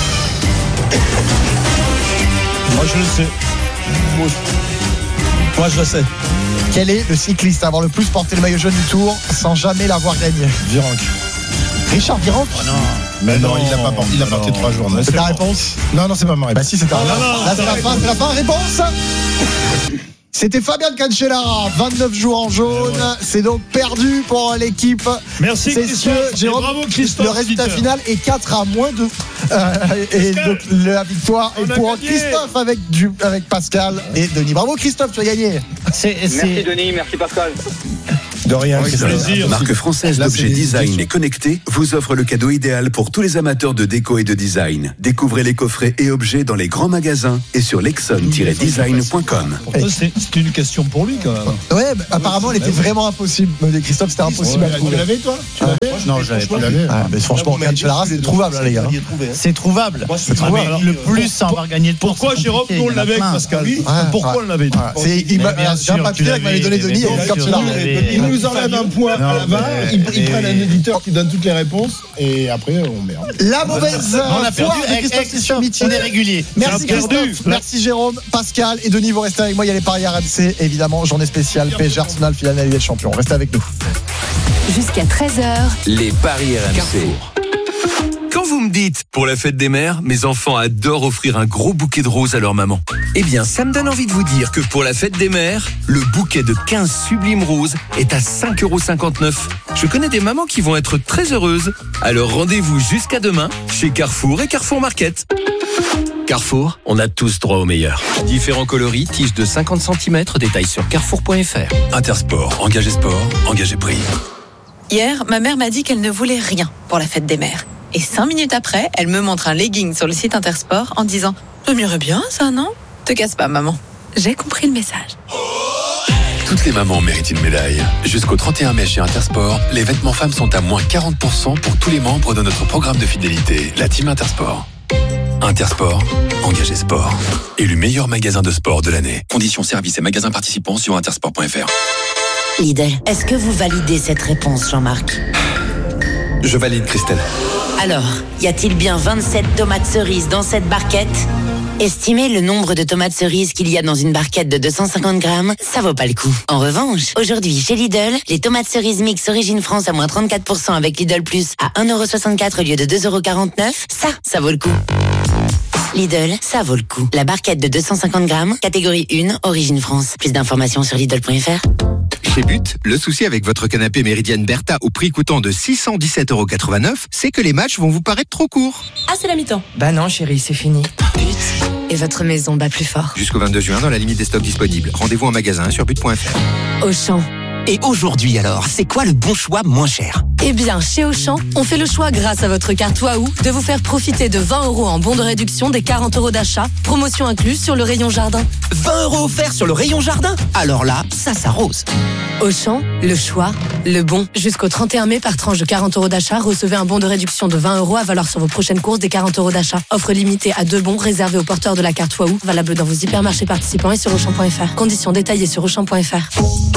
Moi, je le sais. Moi, moi, je le sais. Quel est le cycliste à avoir le plus porté le maillot jaune du Tour sans jamais l'avoir gagné? Virenque. Richard Virenque. Mais non, non, il l'a pas porté. Il a porté non, trois jours. non. C'est ta réponse? Non, non, c'est pas ma Bah réponse. si, c'est ta non, réponse. non, Là, c'est la fin, c'est la fin. Réponse. C'était Fabien Cancellara, vingt-neuf jours en jaune. C'est donc perdu pour l'équipe. Merci c'est Christophe. Sûr, Jérôme, bravo Christophe. Le résultat final est quatre à moins deux. Euh, et donc la victoire est pour gagné. Christophe avec, du, avec Pascal et Denis. Bravo Christophe, tu as gagné. C'est, merci c'est... Denis, merci Pascal. De rien, c'est plaisir. Marque française d'objets design et connectés vous offre le cadeau idéal pour tous les amateurs de déco et de design. Découvrez les coffrets et objets dans les grands magasins et sur lexon tiret design point com. C'est, c'est une question pour lui quand même. Ouais, bah, apparemment elle était vraiment impossible. Me dit Christophe, c'était impossible. Ouais, tu l'avais toi tu l'avais ah, Non, je l'avais pas. Ah, mais franchement, Cancellara, c'est trouvable, les gars. C'est trouvable. Moi, c'est trouvable. Le plus, c'est avoir gagné le tour. Pourquoi Jérôme, nous on l'avait avec Pascal Pourquoi on l'avait Il m'a un papier qui m'avait donné Denis. Il nous enlève un point. À la barre, ils, ils prennent un éditeur qui donne toutes les réponses et après on merde. La mauvaise on a perdu avec Christophe on est régulier. Merci Christophe, merci Jérôme, Pascal et Denis, vous restez avec moi. Il y a les paris R M C, évidemment, journée spéciale P S G Arsenal, finale de la Ligue des Champions. Restez avec nous. Jusqu'à treize heures. Les paris R M C. Quand vous me dites, pour la fête des mères, mes enfants adorent offrir un gros bouquet de roses à leur maman. Eh bien, ça me donne envie de vous dire que pour la fête des mères, le bouquet de quinze sublimes roses est à cinq euros cinquante-neuf. Je connais des mamans qui vont être très heureuses. Alors rendez-vous jusqu'à demain chez Carrefour et Carrefour Market. Carrefour, on a tous droit au meilleur. Différents coloris, tiges de cinquante centimètres, détails sur carrefour point f r. Intersport, engagé sport, engagé prix. Hier, ma mère m'a dit qu'elle ne voulait rien pour la fête des mères. Et cinq minutes après, elle me montre un legging sur le site Intersport en disant « Ça m'irait bien, ça, non ? Te casse pas, maman. » J'ai compris le message. Toutes les mamans méritent une médaille. Jusqu'au trente et un mai chez Intersport, les vêtements femmes sont à moins quarante pour cent pour tous les membres de notre programme de fidélité, la Team Intersport. Intersport, engagé sport. Élu meilleur magasin de sport de l'année. Conditions, services et magasins participants sur intersport point f r. Lidl, est-ce que vous validez cette réponse, Jean-Marc ? Je valide, Christelle. Alors, y a-t-il bien vingt-sept tomates cerises dans cette barquette ? Estimez le nombre de tomates cerises qu'il y a dans une barquette de deux cent cinquante grammes, ça vaut pas le coup. En revanche, aujourd'hui chez Lidl, les tomates cerises mix Origine France à moins trente-quatre pour cent avec Lidl Plus à un euro soixante-quatre au lieu de deux euros quarante-neuf, ça, ça vaut le coup. Lidl, ça vaut le coup. La barquette de deux cent cinquante grammes, catégorie un, Origine France. Plus d'informations sur Lidl point f r. Chez But, le souci avec votre canapé Méridienne Bertha au prix coûtant de six cent dix-sept euros quatre-vingt-neuf, c'est que les matchs vont vous paraître trop courts. Ah, c'est la mi-temps. Bah non, chérie, c'est fini. But. Et votre maison bat plus fort. Jusqu'au vingt-deux juin, dans la limite des stocks disponibles. Rendez-vous en magasin sur but point f r. Auchan. Et aujourd'hui alors, c'est quoi le bon choix moins cher ? Eh bien, chez Auchan, on fait le choix grâce à votre carte Waouh de vous faire profiter de vingt euros en bon de réduction des quarante euros d'achat, promotion incluse sur le rayon jardin. vingt euros offerts sur le rayon jardin ? Alors là, ça s'arrose. Auchan, le choix, le bon. Jusqu'au trente et un mai, par tranche de quarante euros d'achat, recevez un bon de réduction de vingt euros à valoir sur vos prochaines courses des quarante euros d'achat. Offre limitée à deux bons réservés aux porteurs de la carte Waouh, valable dans vos hypermarchés participants et sur auchan point f r. Conditions détaillées sur auchan point f r.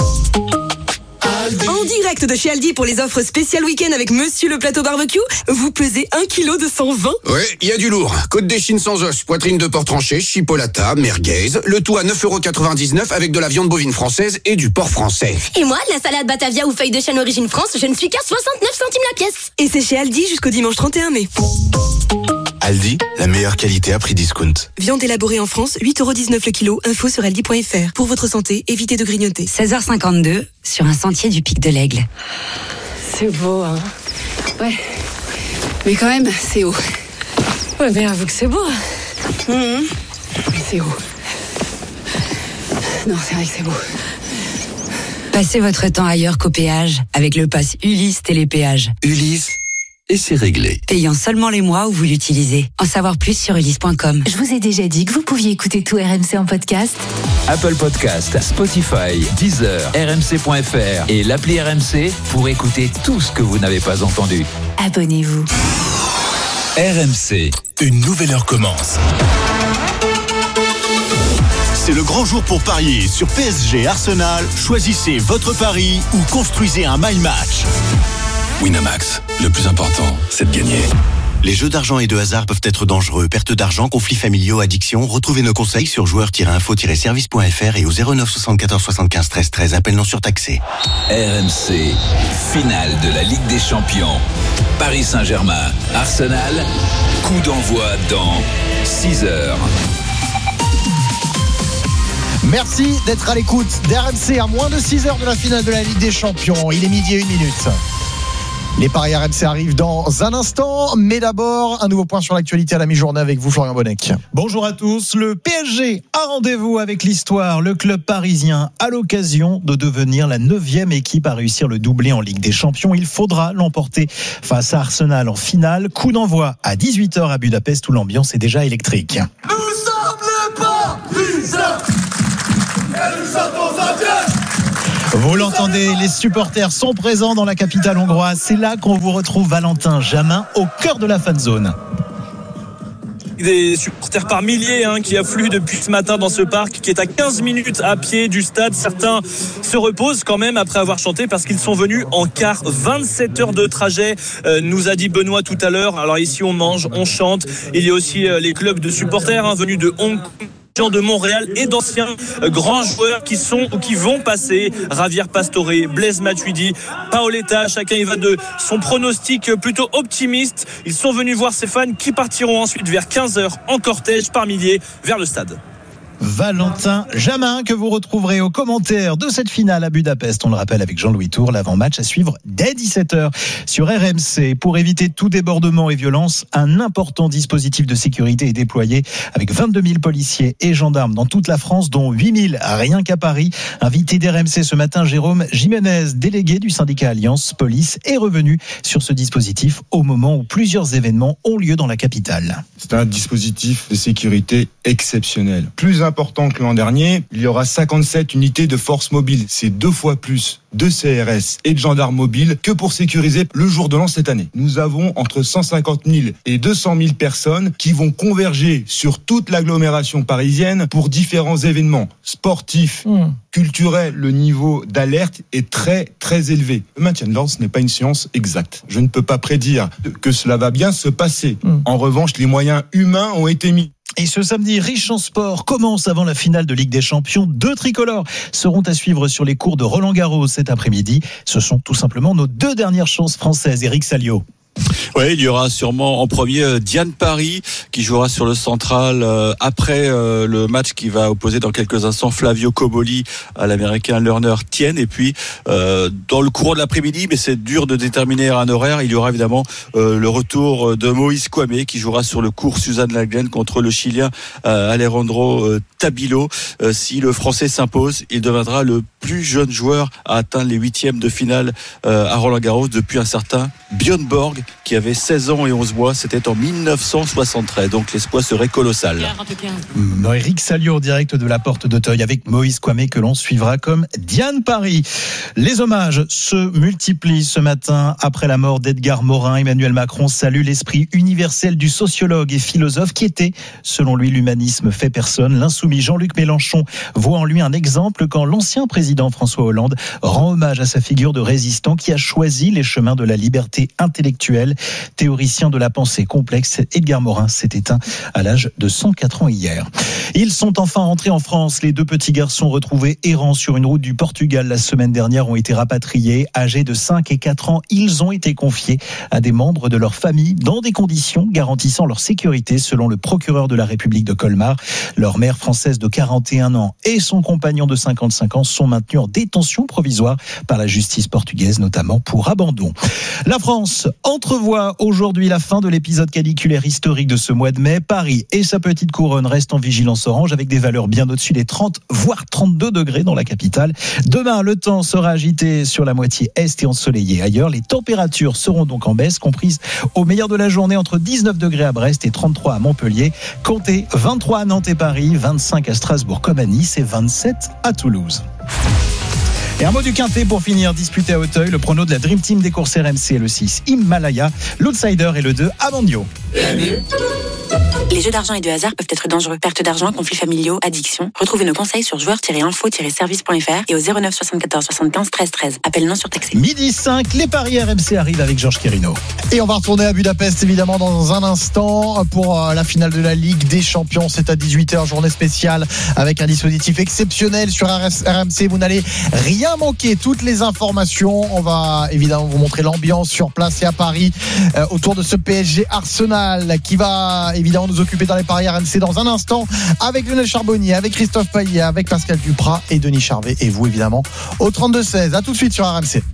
En direct de chez Aldi pour les offres spéciales week-end avec Monsieur le Plateau Barbecue, vous pesez un kilo de cent vingt. Ouais, il y a du lourd. Côte d'échine sans os, poitrine de porc tranché, chipolata, merguez, le tout à neuf euros quatre-vingt-dix-neuf avec de la viande bovine française et du porc français. Et moi, la salade Batavia ou feuille de chêne Origine France, je ne suis qu'à soixante-neuf centimes la pièce. Et c'est chez Aldi jusqu'au dimanche trente et un mai. Aldi, la meilleure qualité à prix discount. Viande élaborée en France, huit euros dix-neuf le kilo. Info sur aldi point f r. Pour votre santé, évitez de grignoter. seize heures cinquante-deux, sur un sentier du Pic de l'Aigle. C'est beau, hein. Ouais. Mais quand même, c'est haut. Ouais, mais avoue que c'est beau. Mmh. C'est haut. Non, c'est vrai que c'est beau. Passez votre temps ailleurs qu'au péage avec le pass Ulysse Télépéage. Ulysse, et c'est réglé. Payant seulement les mois où vous l'utilisez. En savoir plus sur ulysse point com. Je vous ai déjà dit que vous pouviez écouter tout R M C en podcast. Apple Podcast, Spotify, Deezer, R M C point F R et l'appli R M C pour écouter tout ce que vous n'avez pas entendu. Abonnez-vous. R M C, une nouvelle heure commence. C'est le grand jour pour parier sur P S G Arsenal. Choisissez votre pari ou construisez un my match. Winamax, le plus important, c'est de gagner. Les jeux d'argent et de hasard peuvent être dangereux. Perte d'argent, conflits familiaux, addiction. Retrouvez nos conseils sur joueurs tiret info tiret service point f r et au zéro neuf soixante-quatorze soixante-quinze treize treize. Appel non surtaxé. R M C, finale de la Ligue des Champions. Paris Saint-Germain, Arsenal. Coup d'envoi dans six heures. Merci d'être à l'écoute d'R M C à moins de six heures de la finale de la Ligue des Champions. Il est midi et une minute. Les paris R M C arrivent dans un instant, mais d'abord, un nouveau point sur l'actualité à la mi-journée avec vous, Florian Bonnec. Bonjour à tous. Le P S G a rendez-vous avec l'histoire. Le club parisien a l'occasion de devenir la neuvième équipe à réussir le doublé en Ligue des Champions. Il faudra l'emporter face à Arsenal en finale. Coup d'envoi à dix-huit heures à Budapest où l'ambiance est déjà électrique. Nous sommes le Parisien et nous chantons à Dieu. Vous l'entendez, les supporters sont présents dans la capitale hongroise. C'est là qu'on vous retrouve Valentin Jamin au cœur de la fan zone. Des supporters par milliers hein, qui affluent depuis ce matin dans ce parc qui est à quinze minutes à pied du stade. Certains se reposent quand même après avoir chanté parce qu'ils sont venus en car. vingt-sept heures de trajet, euh, nous a dit Benoît tout à l'heure. Alors ici on mange, on chante. Il y a aussi euh, les clubs de supporters hein, venus de Hong Kong, de Montréal et d'anciens grands joueurs qui sont ou qui vont passer. Javier Pastore, Blaise Matuidi, Paoletta, chacun y va de son pronostic plutôt optimiste. Ils sont venus voir ces fans qui partiront ensuite vers quinze heures en cortège par milliers vers le stade. Valentin Jamin que vous retrouverez aux commentaires de cette finale à Budapest. On le rappelle avec Jean-Louis Tour, l'avant-match à suivre dès dix-sept heures sur R M C. Pour éviter tout débordement et violence, un important dispositif de sécurité est déployé avec vingt-deux mille policiers et gendarmes dans toute la France, dont huit mille rien qu'à Paris. Invité d'R M C ce matin, Jérôme Jiménez, délégué du syndicat Alliance Police, est revenu sur ce dispositif au moment où plusieurs événements ont lieu dans la capitale. C'est un dispositif de sécurité exceptionnel. Plus important que l'an dernier, il y aura cinquante-sept unités de force mobile. C'est deux fois plus de C R S et de gendarmes mobiles que pour sécuriser le jour de l'an cette année. Nous avons entre cent cinquante mille et deux cent mille personnes qui vont converger sur toute l'agglomération parisienne pour différents événements sportifs, mmh. culturels. Le niveau d'alerte est très très élevé. Le maintien de l'ordre, ce n'est pas une science exacte. Je ne peux pas prédire que cela va bien se passer. Mmh. En revanche, les moyens humains ont été mis. Et ce samedi, riche en sport, commence avant la finale de Ligue des Champions. Deux tricolores seront à suivre sur les cours de Roland-Garros cet après-midi. Ce sont tout simplement nos deux dernières chances françaises. Eric Salio. Oui, il y aura sûrement en premier Diane Paris qui jouera sur le central euh, après euh, le match qui va opposer dans quelques instants Flavio Cobolli à l'américain Lerner Tien. Et puis euh, dans le courant de l'après-midi, mais c'est dur de déterminer un horaire, il y aura évidemment euh, le retour de Moïse Kouamé qui jouera sur le cours Suzanne Laglaine contre le Chilien euh, Alejandro euh, Tabilo. Euh, si le Français s'impose, il deviendra le plus jeune joueur à atteindre les huitièmes de finale euh, à Roland-Garros depuis un certain Björn Borg qui avait seize ans et onze mois, c'était en dix-neuf cent soixante-treize, donc l'espoir serait colossal. Mmh, Eric Salio en direct de la Porte d'Auteuil avec Moïse Kouamé que l'on suivra comme Diane Paris. Les hommages se multiplient ce matin après la mort d'Edgar Morin. Emmanuel Macron salue l'esprit universel du sociologue et philosophe qui était, selon lui, l'humanisme fait personne. L'insoumis Jean-Luc Mélenchon voit en lui un exemple quand l'ancien président François Hollande rend hommage à sa figure de résistant qui a choisi les chemins de la liberté intellectuelle. Théoricien de la pensée complexe, Edgar Morin s'est éteint à l'âge de cent quatre ans hier. Ils sont enfin rentrés en France. Les deux petits garçons retrouvés errants sur une route du Portugal la semaine dernière ont été rapatriés. Âgés de cinq et quatre ans, ils ont été confiés à des membres de leur famille dans des conditions garantissant leur sécurité, selon le procureur de la République de Colmar. Leur mère française de quarante et un ans et son compagnon de cinquante-cinq ans sont maintenus en détention provisoire par la justice portugaise, notamment pour abandon. La France entrevoit aujourd'hui la fin de l'épisode caniculaire historique de ce mois de mai. Paris et sa petite couronne restent en vigilance orange avec des valeurs bien au-dessus des trente voire trente-deux degrés dans la capitale. Demain, le temps sera agité sur la moitié est et ensoleillé ailleurs. Les températures seront donc en baisse, comprises au meilleur de la journée entre dix-neuf degrés à Brest et trente-trois à Montpellier. Comptez vingt-trois à Nantes et Paris, vingt-cinq à Strasbourg comme à Nice et vingt-sept à Toulouse. Et un mot du quintet pour finir, disputé à Auteuil, le prono de la Dream Team des courses R M C, le six Himalaya, l'outsider et le deux Amandio. Les jeux d'argent et de hasard peuvent être dangereux. Perte d'argent, conflits familiaux, addiction. Retrouvez nos conseils sur joueurs tiret info tiret service point f r et au zéro neuf soixante-quatorze soixante-quinze treize treize. Appel non surtaxé. Midi cinq, les paris R M C arrivent avec Georges Quirino. Et on va retourner à Budapest évidemment dans un instant pour la finale de la Ligue des Champions. C'est à dix-huit heures, journée spéciale avec un dispositif exceptionnel sur R M C. Vous n'allez rien manquer, toutes les informations. On va évidemment vous montrer l'ambiance sur place et à Paris euh, autour de ce P S G Arsenal qui va évidemment nous nous occuper dans les paris R M C dans un instant avec Lionel Charbonnier, avec Christophe Payet, avec Pascal Duprat et Denis Charvet et vous évidemment au trente-deux seize. À tout de suite sur R M C.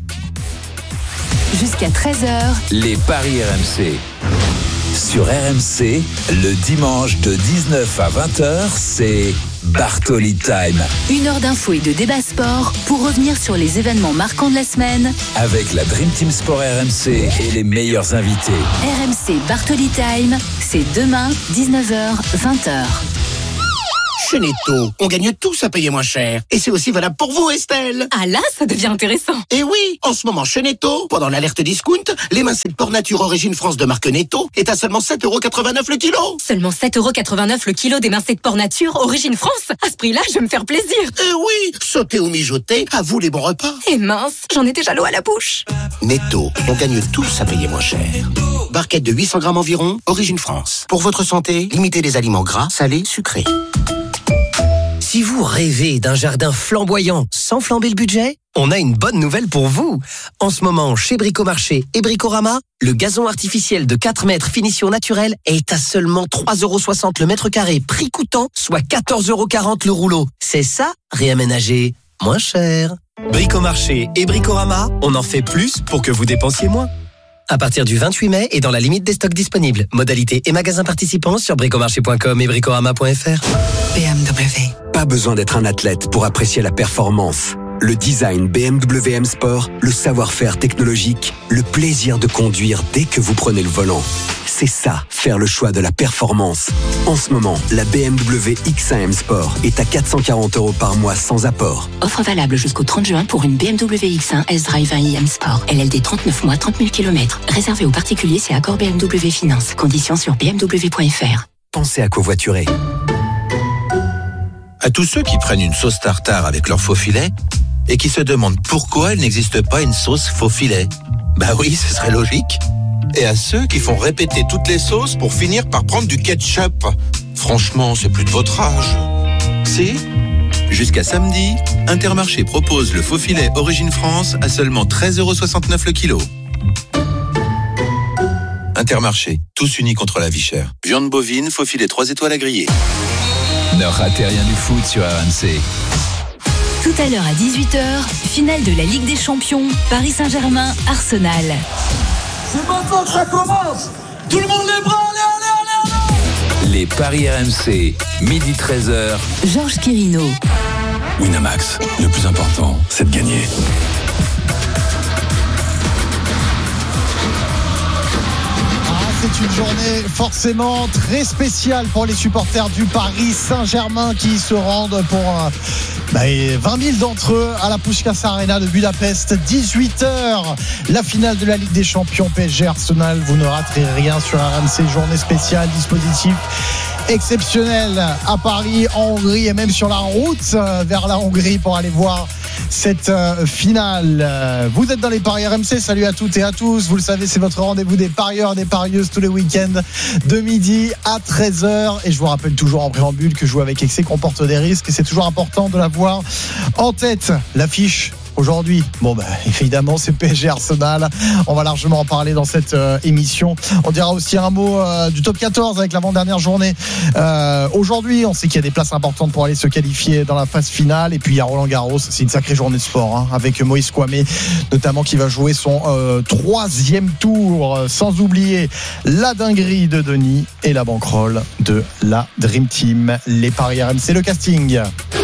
Jusqu'à treize heures, les paris R M C. Sur R M C, le dimanche de dix-neuf à vingt heures, c'est Bartoli Time. Une heure d'infos et de débat sport pour revenir sur les événements marquants de la semaine. Avec la Dream Team Sport R M C et les meilleurs invités. R M C Bartoli Time, c'est demain, dix-neuf heures, vingt heures. Chez Netto, on gagne tous à payer moins cher. Et c'est aussi valable pour vous, Estelle. Ah là, ça devient intéressant. Et oui, en ce moment, chez Netto, pendant l'alerte discount, l'émincé de porc nature origine France de marque Netto est à seulement sept euros quatre-vingt-neuf le kilo. Seulement sept euros quatre-vingt-neuf le kilo d'émincé de porc nature origine France. À ce prix-là, je vais me faire plaisir. Et oui, sauter ou mijoter, à vous les bons repas. Et mince, j'en ai déjà l'eau à la bouche. Netto, on gagne tous à payer moins cher. Barquette de huit cents grammes environ, origine France. Pour votre santé, limitez les aliments gras, salés, sucrés. Si vous rêvez d'un jardin flamboyant sans flamber le budget, on a une bonne nouvelle pour vous. En ce moment, chez Bricomarché et Bricorama, le gazon artificiel de quatre mètres finition naturelle est à seulement trois euros soixante le mètre carré, prix coûtant, soit quatorze euros quarante le rouleau. C'est ça, réaménager moins cher. Bricomarché et Bricorama, on en fait plus pour que vous dépensiez moins. À partir du vingt-huit mai et dans la limite des stocks disponibles. Modalités et magasins participants sur bricomarché point com et bricorama point f r. B M W. Pas besoin d'être un athlète pour apprécier la performance. Le design B M W M Sport, le savoir-faire technologique, le plaisir de conduire dès que vous prenez le volant. C'est ça, faire le choix de la performance. En ce moment, la B M W X un M Sport est à quatre cent quarante euros par mois sans apport. Offre valable jusqu'au trente juin pour une B M W X un S-Drive un i M Sport. L L D trente-neuf mois, trente mille kilomètres. Réservé aux particuliers, c'est accord B M W Finance. Conditions sur b m w point f r. Pensez à covoiturer. À tous ceux qui prennent une sauce tartare avec leur faux filet et qui se demandent pourquoi il n'existe pas une sauce faux filet. Bah oui, ce serait logique. Et à ceux qui font répéter toutes les sauces pour finir par prendre du ketchup. Franchement, c'est plus de votre âge. Si ? Jusqu'à samedi, Intermarché propose le faux filet Origine France à seulement treize euros soixante-neuf le kilo. Intermarché, tous unis contre la vie chère. Viande bovine, faux filet trois étoiles à griller. Ne ratez rien du foot sur R M C. Tout à l'heure à dix-huit heures, finale de la Ligue des Champions, Paris Saint-Germain, Arsenal. C'est maintenant que ça commence. Tout le monde les bras, allez, allez, allez, allez. Les paris R M C, midi treize heures. Georges Quirino. Winamax, le plus important, c'est de gagner. C'est une journée forcément très spéciale pour les supporters du Paris Saint-Germain qui se rendent pour euh, bah, vingt mille d'entre eux à la Puskás Arena de Budapest. dix-huit heures, la finale de la Ligue des Champions P S G Arsenal. Vous ne raterez rien sur R M C, journée spéciale, dispositif exceptionnel à Paris, en Hongrie et même sur la route vers la Hongrie pour aller voir cette finale. Vous êtes dans les paris R M C, salut à toutes et à tous. Vous le savez, c'est votre rendez-vous des parieurs, des parieuses tous les week-ends de midi à treize heures. Et je vous rappelle toujours en préambule que jouer avec excès comporte des risques et c'est toujours important de l'avoir en tête. L'affiche aujourd'hui, bon bah évidemment c'est P S G Arsenal. On va largement en parler dans cette euh, émission. On dira aussi un mot euh, du top quatorze avec l'avant-dernière journée. Euh, aujourd'hui, on sait qu'il y a des places importantes pour aller se qualifier dans la phase finale. Et puis il y a Roland Garros, c'est une sacrée journée de sport hein, avec Moïse Kouamé notamment qui va jouer son euh, troisième tour. Sans oublier la dinguerie de Denis et la banquerolle de la Dream Team. Les paris R M C, le casting.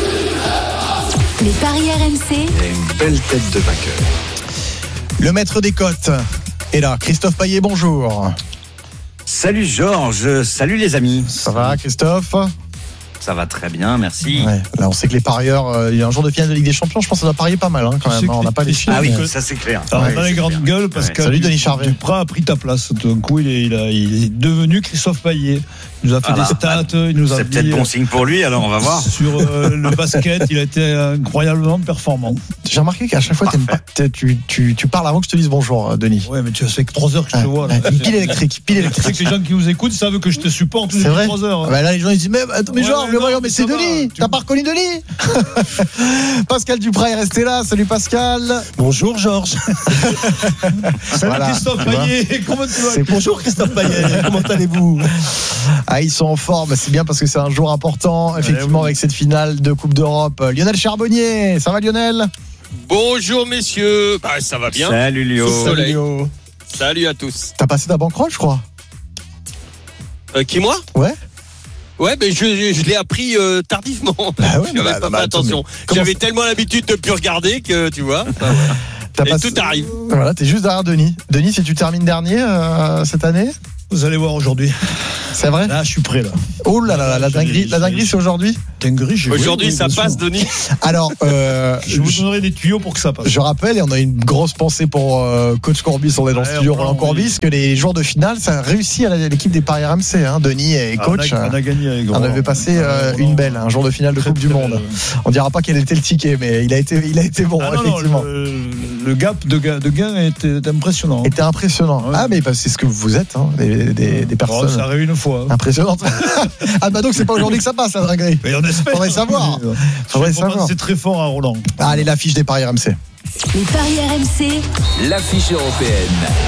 Les paris R M C. Et une belle tête de vainqueur. Le maître des cotes est là. Christophe Payet, bonjour. Salut Georges, salut les amis. Ça va Christophe ? Ça va très bien, merci. Ouais, là, on sait que les parieurs, euh, il y a un jour de finale de Ligue des Champions, je pense que ça doit parier pas mal hein, quand même. Hein, on n'a pas les chiffres. Ah oui, mais... ça c'est clair. Alors, ouais, dans les grandes gueules, parce ouais. que Salut Denis Charvet. Duprat a pris ta place. D'un coup, il est, il, a, il est devenu Christophe Payet. Il nous a fait ah des bah, stats. Il nous a c'est dit, peut-être bon signe pour lui, alors on va voir. Sur euh, le basket, il a été incroyablement performant. J'ai remarqué qu'à chaque fois, pas, tu, tu, tu parles avant que je te dise bonjour, Denis. Ouais, mais tu as fait que trois heures que je te vois. Là. Une pile électrique. Pile électrique. C'est que les gens qui nous écoutent savent que je te supporte c'est vrai. trois heures. Bah là, les gens ils disent mais attends, mais ouais, genre, mais, mais, non, mais, mais c'est Denis. Tu... T'as pas reconnu Denis. Pascal Duprat est resté là. Salut Pascal. Bonjour Georges. Salut voilà, Christophe Payet. Comment tu vas ? C'est bonjour Christophe Payet. Comment allez-vous ? Ah, ils sont en forme, c'est bien parce que c'est un jour important, effectivement, avec cette finale de Coupe d'Europe. Lionel Charbonnier, ça va Lionel ? Bonjour messieurs, bah, ça va bien. Salut Lio. Sous le soleil. Salut, Salut à tous. T'as passé ta banquerolle, je crois. Euh, qui moi ? Ouais. Ouais, mais je, je, je l'ai appris euh, tardivement. Bah ouais, J'avais bah, pas bah, fait attends, attention. J'avais tellement l'habitude de plus regarder que tu vois. Enfin, T'as et passé... tout arrive. Voilà, t'es juste derrière Denis. Denis, si tu termines dernier euh, cette année ? Vous allez voir aujourd'hui. C'est vrai ? Là, je suis prêt, là. Oh là là, là la dinguerie, la dinguerie c'est aujourd'hui ? Dinguerie, j'ai Aujourd'hui, oui, ça oui, passe, sûr. Denis. Alors, euh, je vous donnerai des tuyaux pour que ça passe. Je rappelle, et on a une grosse pensée pour euh, coach Courbis, on est dans le ouais, studio Roland, Roland Courbis, oui. Que les jours de finale, ça a réussi à l'équipe des Paris R M C, hein, Denis et coach. Ah, on, a, on a gagné avec On avait passé euh, une belle, un jour de finale de Coupe du Monde. Belle. On dira pas quel était le ticket, mais il a été, il a été bon, ah, non, effectivement. Non, le, le gap de, de gain était impressionnant. Était impressionnant. Ouais. Ah, mais c'est ce que vous êtes, hein, des, des, des personnes. Oh, ça arrive une fois. Impressionnante. Ah, bah donc c'est pas aujourd'hui que ça passe, la dinguerie. Mais on espère. Faudrait savoir. Faudrait savoir. C'est très fort à Roland. Ah, allez, l'affiche des Paris R M C. Les Paris R M C. L'affiche européenne.